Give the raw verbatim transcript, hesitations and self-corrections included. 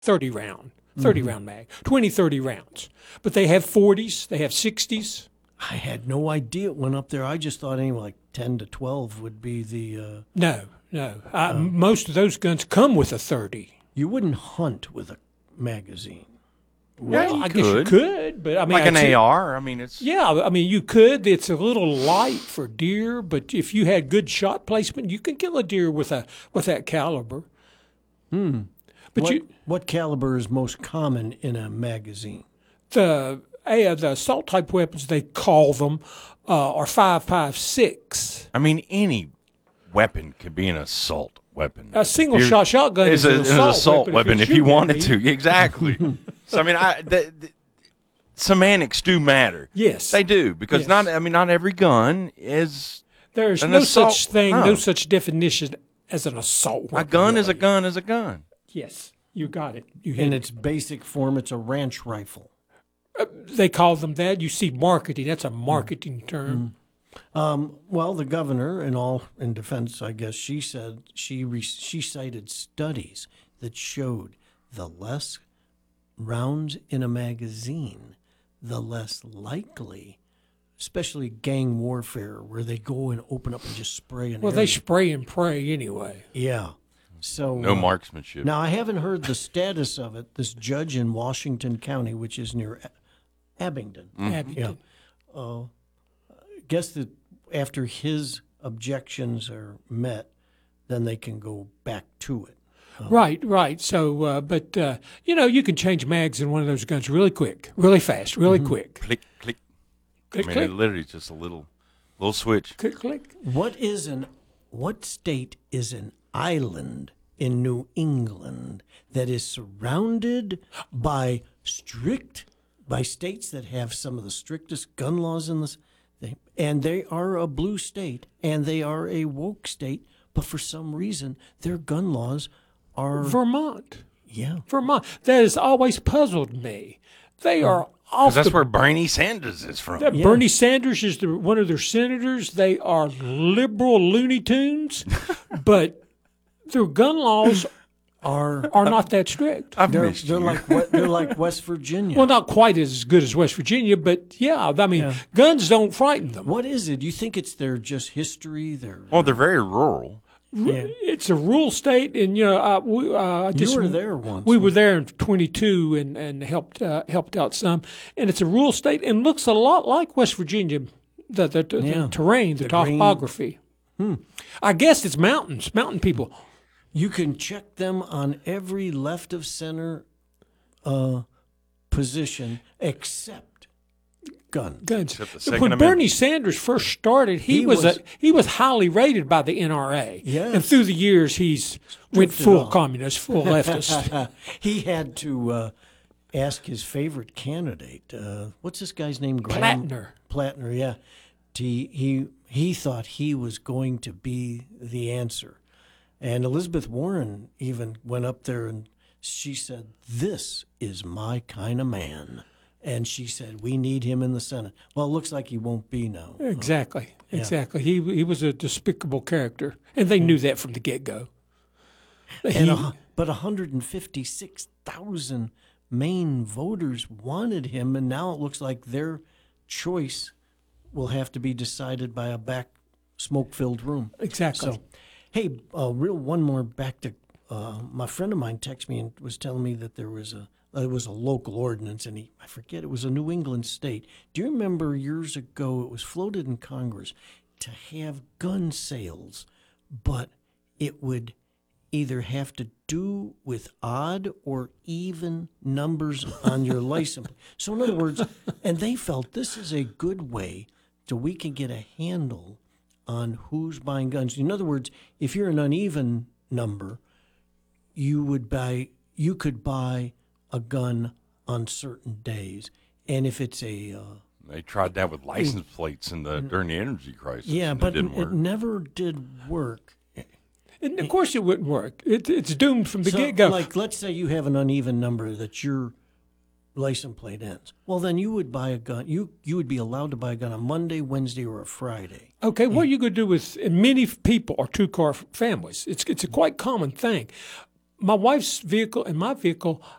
thirty round, thirty mm-hmm. round mag, twenty, thirty rounds. But they have forties, they have sixties. I had no idea it went up there. I just thought anyway, like ten to twelve would be the. Uh, no, no. Uh, uh, most of those guns come with a thirty. You wouldn't hunt with a magazine. Well, yeah, you I could. guess you could, but I mean, like an I'd A R. I mean, it's yeah. I mean, you could. It's a little light for deer, but if you had good shot placement, you can kill a deer with a with that caliber. Hmm. But what, you, what caliber is most common in a magazine? The uh, the assault type weapons they call them uh, are five five six. I mean, any weapon could be an assault weapon. A single You're, shot shotgun is, is an assault, an assault weapon, weapon if, if you wanted to. Exactly. So I mean, I, the, the, semantics do matter. Yes, they do because yes. not. I mean, not every gun is. There's an no assault. such thing, no. no such definition as an assault weapon. A gun really. is a gun is a gun. Yes, you got it. You In it. its basic form, it's a ranch rifle. Uh, they call them that. You see marketing. That's a marketing mm. term. Mm. Um, well, the governor, in all in defense, I guess she said she re- she cited studies that showed the less rounds in a magazine, the less likely, especially gang warfare, where they go and open up and just spray. An well, area. they spray and pray anyway. Yeah. So no uh, marksmanship. Now, I haven't heard the status of it. This judge in Washington County, which is near Abingdon. Mm-hmm. Abingdon. Yeah. Uh, I guess that after his objections are met, then they can go back to it. Uh, right, right. So, uh, but, uh, you know, you can change mags in one of those guns really quick, really fast, really mm-hmm. quick. Click, click. Click, I mean, click. it literally is just a little, little switch. Click, click. What is an, what state is an island in New England that is surrounded by strict, by states that have some of the strictest gun laws in this, and they are a blue state, and they are a woke state, but for some reason, their gun laws are... Vermont. Yeah. Vermont. That has always puzzled me. They are off Because that's the, where Bernie Sanders is from. Yeah. Bernie Sanders is the, one of their senators. They are liberal Looney Tunes, but their gun laws are are not that strict. I've they're, missed they're you. like they're like West Virginia. Well, not quite as good as West Virginia, but yeah, I mean, Yeah. guns don't frighten them. What is it? Do you think it's their just history? Their Well, they're very rural. yeah. It's a rural state, and you know, uh, we, uh, I just, you were there once. We were there in twenty-two and and helped uh, helped out some, and it's a rural state and looks a lot like West Virginia, the the, the, Yeah. the terrain, the, The topography. Hmm. I guess it's mountains, mountain people. You can check them on every left of center uh, position except guns. Guns. Except the Second When Amendment. Bernie Sanders first started, he, He was, was- a, he was highly rated by the N R A. Yes. And through the years, he's went Drifted full off. communist, full leftist. He had to uh, ask his favorite candidate. Uh, what's this guy's name? Graham? Plattner. Plattner, yeah. He, he, he thought he was going to be the answer. And Elizabeth Warren even went up there and she said, "This is my kind of man." And she said, "We need him in the Senate." Well, it looks like he won't be now. Exactly, Yeah. exactly. He he was a despicable character, and they knew that from the get-go. And He- a, but one hundred fifty-six thousand Maine voters wanted him, and now it looks like their choice will have to be decided by a back smoke-filled room. exactly. So, hey, uh, real one more back to uh, my friend of mine texted me and was telling me that there was a uh, it was a local ordinance, and he I forget it was a New England state. Do you remember years ago it was floated in Congress to have gun sales, but it would either have to do with odd or even numbers on your license. So in other words, and they felt this is a good way so we can get a handle on who's buying guns. In other words, if you're an uneven number, you would buy you could buy a gun on certain days. And if it's a uh, They tried that with license plates in the during the energy crisis. yeah, and but it didn't it work. never did work. And of course, it wouldn't work. It, it's doomed from the So, get-go. like, let's say you have an uneven number that your license plate ends. Well, then you would buy a gun. You you would be allowed to buy a gun on Monday, Wednesday, or a Friday. Okay, what are you going to do with many people or two-car families? It's it's a quite common thing. my wife's vehicle and my vehicle